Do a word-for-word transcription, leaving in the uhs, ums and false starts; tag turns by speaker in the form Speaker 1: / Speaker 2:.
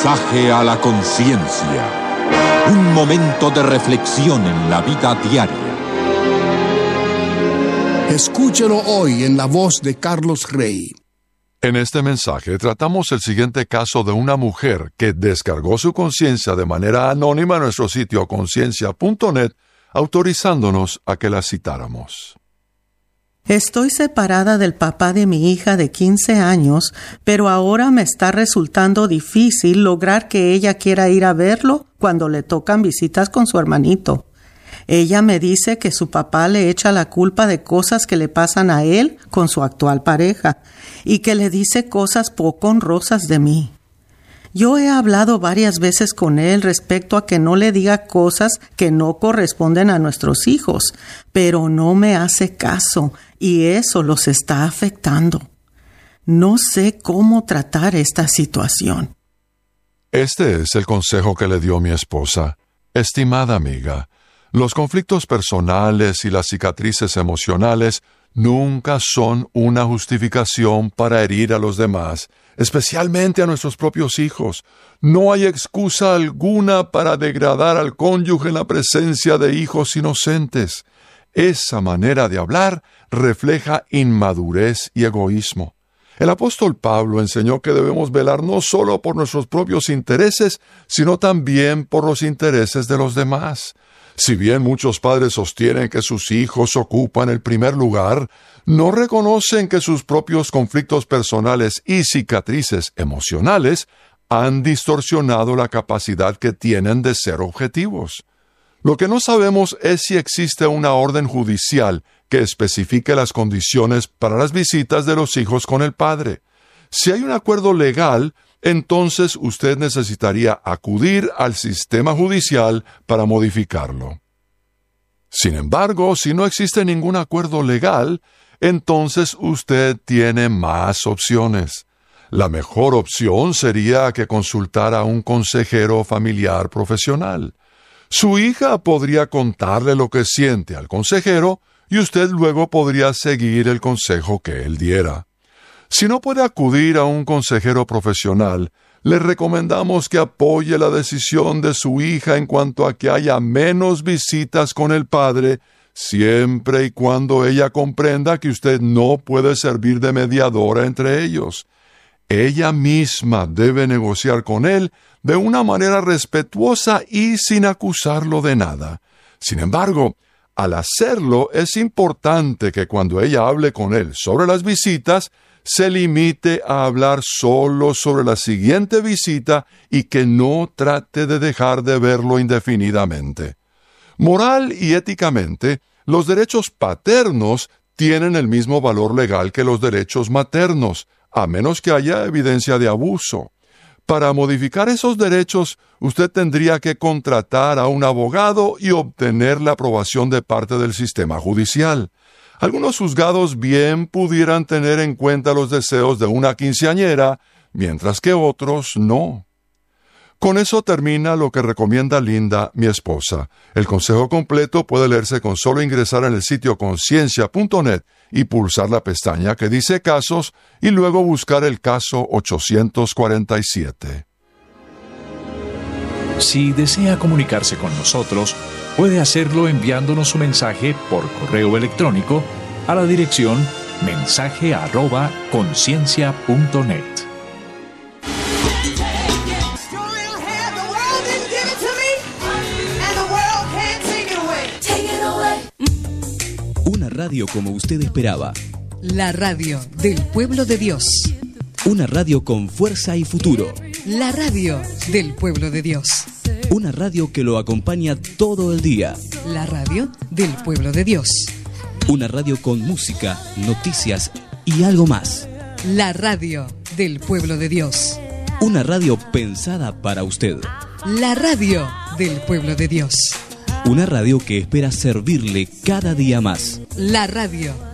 Speaker 1: Mensaje a la conciencia. Un momento de reflexión en la vida diaria.
Speaker 2: Escúchelo hoy en la voz de Carlos Rey.
Speaker 3: En este mensaje tratamos el siguiente caso de una mujer que descargó su conciencia de manera anónima en nuestro sitio conciencia punto net, autorizándonos a que la citáramos.
Speaker 4: Estoy separada del papá de mi hija de quince años, pero ahora me está resultando difícil lograr que ella quiera ir a verlo cuando le tocan visitas con su hermanito. Ella me dice que su papá le echa la culpa de cosas que le pasan a él con su actual pareja y que le dice cosas poco honrosas de mí. Yo he hablado varias veces con él respecto a que no le diga cosas que no corresponden a nuestros hijos, pero no me hace caso y eso los está afectando. No sé cómo tratar esta situación.
Speaker 3: Este es el consejo que le dio mi esposa. Estimada amiga, los conflictos personales y las cicatrices emocionales nunca son una justificación para herir a los demás, especialmente a nuestros propios hijos. No hay excusa alguna para degradar al cónyuge en la presencia de hijos inocentes. Esa manera de hablar refleja inmadurez y egoísmo. El apóstol Pablo enseñó que debemos velar no solo por nuestros propios intereses, sino también por los intereses de los demás. Si bien muchos padres sostienen que sus hijos ocupan el primer lugar, no reconocen que sus propios conflictos personales y cicatrices emocionales han distorsionado la capacidad que tienen de ser objetivos. Lo que no sabemos es si existe una orden judicial que especifique las condiciones para las visitas de los hijos con el padre. Si hay un acuerdo legal, entonces usted necesitaría acudir al sistema judicial para modificarlo. Sin embargo, si no existe ningún acuerdo legal, entonces usted tiene más opciones. La mejor opción sería que consultara a un consejero familiar profesional. Su hija podría contarle lo que siente al consejero y usted luego podría seguir el consejo que él diera. Si no puede acudir a un consejero profesional, le recomendamos que apoye la decisión de su hija en cuanto a que haya menos visitas con el padre, siempre y cuando ella comprenda que usted no puede servir de mediadora entre ellos. Ella misma debe negociar con él de una manera respetuosa y sin acusarlo de nada. Sin embargo, al hacerlo es importante que cuando ella hable con él sobre las visitas, se limite a hablar solo sobre la siguiente visita y que no trate de dejar de verlo indefinidamente. Moral y éticamente, los derechos paternos tienen el mismo valor legal que los derechos maternos, a menos que haya evidencia de abuso. Para modificar esos derechos, usted tendría que contratar a un abogado y obtener la aprobación de parte del sistema judicial. Algunos juzgados bien pudieran tener en cuenta los deseos de una quinceañera, mientras que otros no. Con eso termina lo que recomienda Linda, mi esposa. El consejo completo puede leerse con solo ingresar en el sitio conciencia punto net y pulsar la pestaña que dice casos y luego buscar el caso ochocientos cuarenta y siete.
Speaker 5: Si desea comunicarse con nosotros, puede hacerlo enviándonos su mensaje por correo electrónico a la dirección mensaje arroba conciencia punto net.
Speaker 6: Una radio como usted esperaba.
Speaker 7: La radio del pueblo de Dios.
Speaker 6: Una radio con fuerza y futuro.
Speaker 7: La radio del pueblo de Dios.
Speaker 6: Una radio que lo acompaña todo el día.
Speaker 7: La radio del pueblo de Dios.
Speaker 6: Una radio con música, noticias y algo más.
Speaker 7: La radio del pueblo de Dios.
Speaker 6: Una radio pensada para usted.
Speaker 7: La radio del pueblo de Dios.
Speaker 6: Una radio que espera servirle cada día más.
Speaker 7: La radio